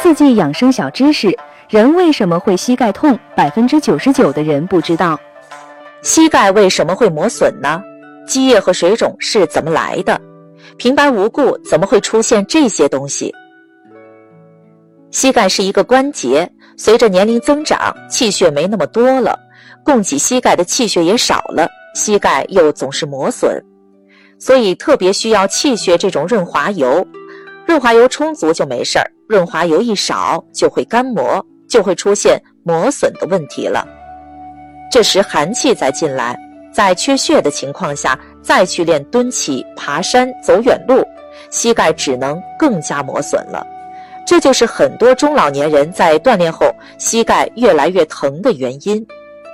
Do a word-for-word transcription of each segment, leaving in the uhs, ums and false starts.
四季养生小知识：人为什么会膝盖痛？百分之九十九的人不知道。 膝盖为什么会磨损呢？积液和水肿是怎么来的？平白无故怎么会出现这些东西？膝盖是一个关节，随着年龄增长，气血没那么多了，供给膝盖的气血也少了，膝盖又总是磨损，所以特别需要气血这种润滑油。润滑油充足就没事儿，润滑油一少就会干磨，就会出现磨损的问题了。这时寒气再进来，在缺血的情况下再去练蹲起、爬山、走远路，膝盖只能更加磨损了。这就是很多中老年人在锻炼后膝盖越来越疼的原因。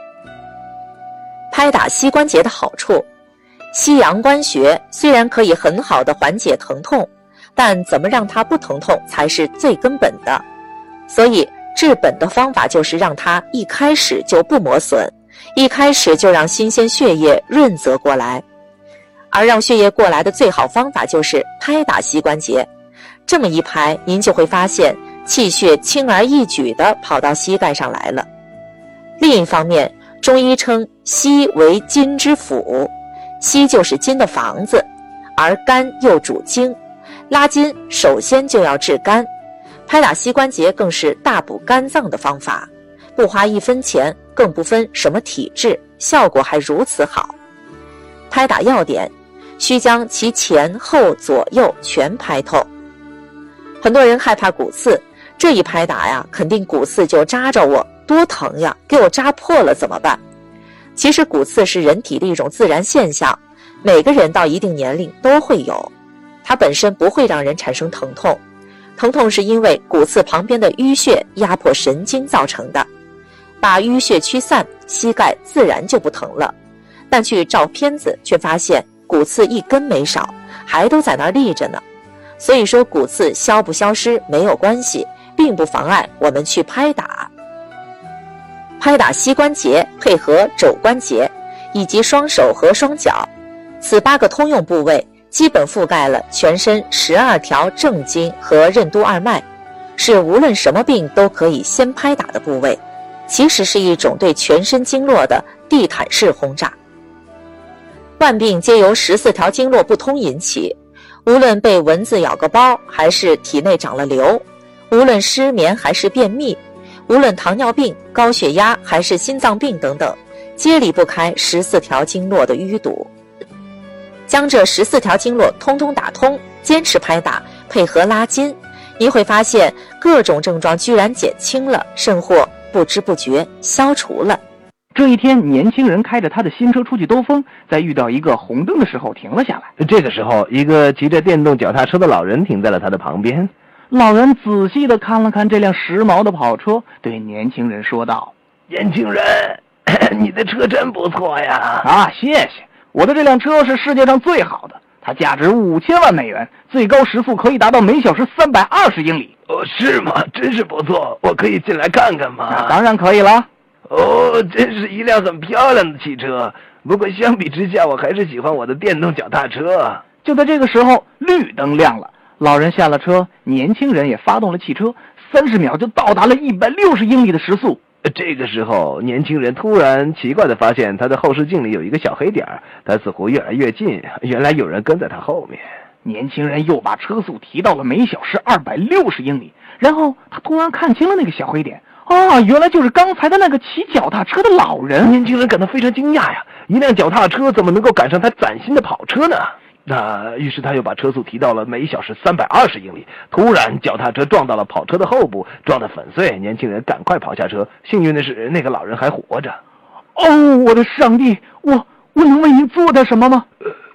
拍打膝关节的好处，西洋关穴虽然可以很好的缓解疼痛，但怎么让它不疼痛才是最根本的。所以治本的方法就是让它一开始就不磨损，一开始就让新鲜血液润泽过来。而让血液过来的最好方法就是拍打膝关节。这么一拍，您就会发现气血轻而易举地跑到膝盖上来了。另一方面，中医称膝为筋之府，膝就是筋的房子，而肝又主筋，拉筋首先就要治肝，拍打膝关节更是大补肝脏的方法，不花一分钱，更不分什么体质，效果还如此好。拍打要点，需将其前后左右全拍透。很多人害怕骨刺，这一拍打呀，肯定骨刺就扎着我，多疼呀，给我扎破了怎么办？其实骨刺是人体的一种自然现象，每个人到一定年龄都会有，它本身不会让人产生疼痛，疼痛是因为骨刺旁边的淤血压迫神经造成的，把淤血驱散，膝盖自然就不疼了。但去照片子却发现骨刺一根没少，还都在那儿立着呢。所以说骨刺消不消失没有关系，并不妨碍我们去拍打。拍打膝关节配合肘关节以及双手和双脚，此八个通用部位基本覆盖了全身十二条正经和任督二脉，是无论什么病都可以先拍打的部位，其实是一种对全身经络的地毯式轰炸。万病皆由十四条经络不通引起，无论被蚊子咬个包，还是体内长了瘤，无论失眠还是便秘，无论糖尿病、高血压还是心脏病等等，皆离不开十四条经络的淤堵。将这十四条经络通通打通，坚持拍打，配合拉筋，你会发现各种症状居然减轻了，甚或不知不觉消除了。 这一天，年轻人开着他的新车出去兜风，在遇到一个红灯的时候停了下来。 这个时候，一个骑着电动脚踏车的老人停在了他的旁边。 老人仔细地看了看这辆时髦的跑车，对年轻人说道：“ 年轻人，你的车真不错呀！ 啊，谢谢。我的这辆车是世界上最好的，它价值五千万美元，最高时速可以达到每小时三百二十英里。” 哦，是吗？真是不错，我可以进来看看吗？ 当然可以了。 哦，真是一辆很漂亮的汽车，不过相比之下，我还是喜欢我的电动脚踏车。 就在这个时候，绿灯亮了，老人下了车，年轻人也发动了汽车，三十秒就到达了一百六十英里的时速。 这个时候，年轻人突然奇怪地发现他的后视镜里有一个小黑点，他似乎越来越近，原来有人跟在他后面。 年轻人又把车速提到了每小时二百六十英里，然后他突然看清了那个小黑点。啊，原来就是刚才的那个骑脚踏车的老人。 年轻人感到非常惊讶呀，一辆脚踏车怎么能够赶上他崭新的跑车呢？那于是他又把车速提到了每小时三百二十英里。突然，脚踏车撞到了跑车的后部，撞得粉碎。年轻人赶快跑下车，幸运的是，那个老人还活着。 哦，我的上帝，我我能为您做点什么吗？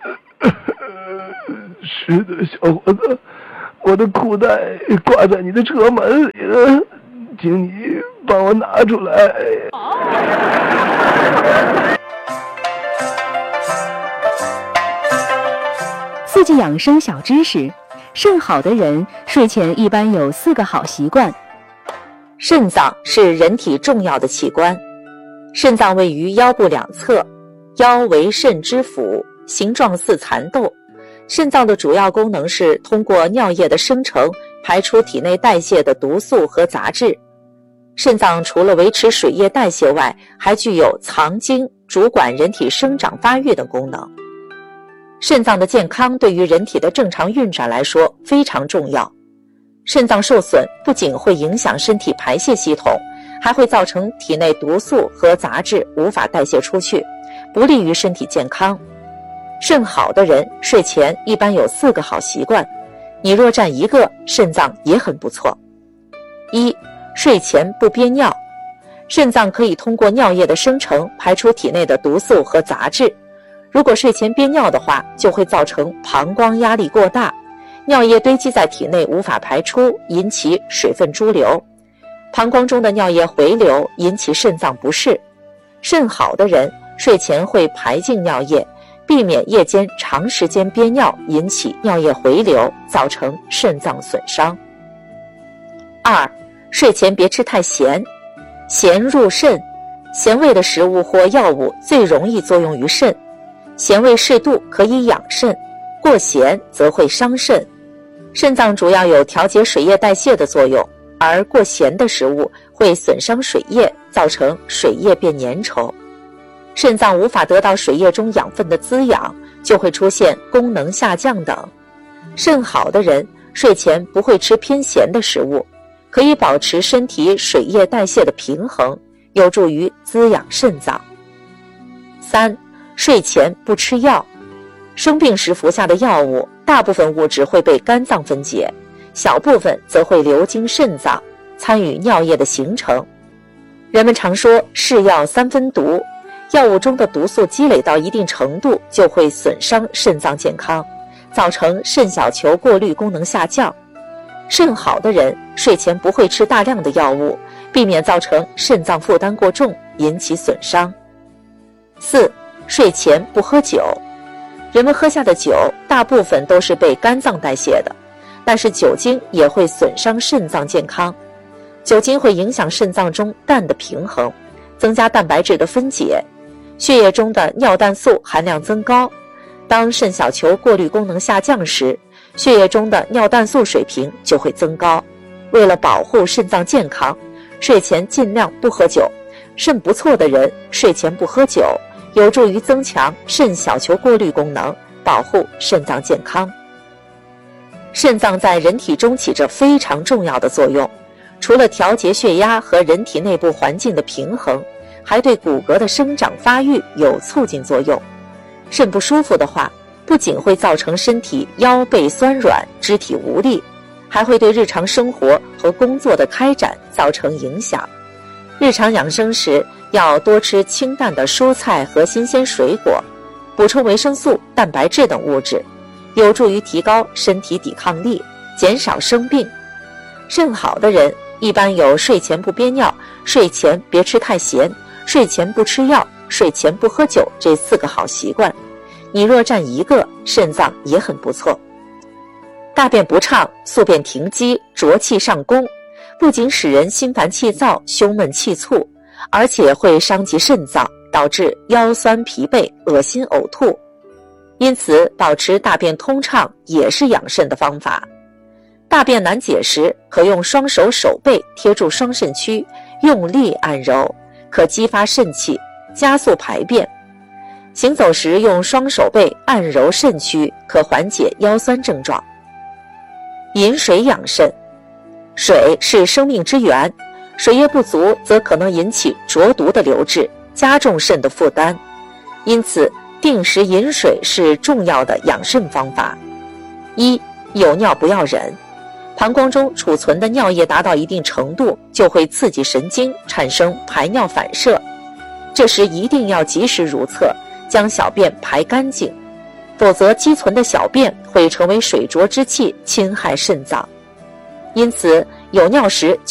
是的，小伙子，我的裤带挂在你的车门里了，请你帮我拿出来。 四季养生小知识：肾好的人睡前一般有四个好习惯。 肾脏是人体重要的器官，肾脏位于腰部两侧，腰为肾之府，形状似蚕豆。肾脏的主要功能是通过尿液的生成排出体内代谢的毒素和杂质。肾脏除了维持水液代谢外，还具有藏精、主管人体生长发育的功能。肾脏的健康对于人体的正常运转来说非常重要。肾脏受损不仅会影响身体排泄系统，还会造成体内毒素和杂质无法代谢出去，不利于身体健康。肾好的人睡前一般有四个好习惯，你若占一个，肾脏也很不错。一、睡前不憋尿。肾脏可以通过尿液的生成排出体内的毒素和杂质，如果睡前憋尿的话，就会造成膀胱压力过大，尿液堆积在体内无法排出，引起水分潴留，膀胱中的尿液回流，引起肾脏不适。肾好的人睡前会排尽尿液，避免夜间长时间憋尿引起尿液回流，造成肾脏损伤。二、睡前别吃太咸。咸入肾，咸味的食物或药物最容易作用于肾，咸味适度可以养肾，过咸则会伤肾。肾脏主要有调节水液代谢的作用，而过咸的食物会损伤水液，造成水液变粘稠。肾脏无法得到水液中养分的滋养，就会出现功能下降等。肾好的人睡前不会吃偏咸的食物，可以保持身体水液代谢的平衡，有助于滋养肾脏。三、睡前不吃药。生病时服下的药物，大部分物质会被肝脏分解，小部分则会流经肾脏，参与尿液的形成。人们常说是药三分毒，药物中的毒素积累到一定程度，就会损伤肾脏健康，造成肾小球过滤功能下降。肾好的人睡前不会吃大量的药物，避免造成肾脏负担过重，引起损伤。四、睡前不喝酒。人们喝下的酒大部分都是被肝脏代谢的，但是酒精也会损伤肾脏健康。酒精会影响肾脏中氮的平衡，增加蛋白质的分解，血液中的尿氮素含量增高。当肾小球过滤功能下降时，血液中的尿氮素水平就会增高。为了保护肾脏健康，睡前尽量不喝酒。肾不错的人睡前不喝酒，有助于增强肾小球过滤功能，保护肾脏健康。肾脏在人体中起着非常重要的作用，除了调节血压和人体内部环境的平衡，还对骨骼的生长发育有促进作用。肾不舒服的话，不仅会造成身体腰背酸软、肢体无力，还会对日常生活和工作的开展造成影响。日常养生时，要多吃清淡的蔬菜和新鲜水果，补充维生素、蛋白质等物质，有助于提高身体抵抗力，减少生病。肾好的人一般有睡前不憋尿、睡前别吃太咸、睡前不吃药、睡前不喝酒这四个好习惯。你若占一个，肾脏也很不错。大便不畅、宿便停积、浊气上攻，不仅使人心烦气躁、胸闷气促，而且会伤及肾脏，导致腰酸疲惫、恶心呕吐。因此，保持大便通畅也是养肾的方法。大便难解时，可用双手手背贴住双肾区，用力按揉，可激发肾气，加速排便。行走时用双手背按揉肾区，可缓解腰酸症状。饮水养肾。水是生命之源，水液不足则可能引起浊毒的流滞，加重肾的负担。因此，定时饮水是重要的养肾方法。一、有尿不要忍。膀胱中储存的尿液达到一定程度，就会刺激神经，产生排尿反射。这时一定要及时如厕，将小便排干净，否则积存的小便会成为水浊之气，侵害肾脏。因此，有尿时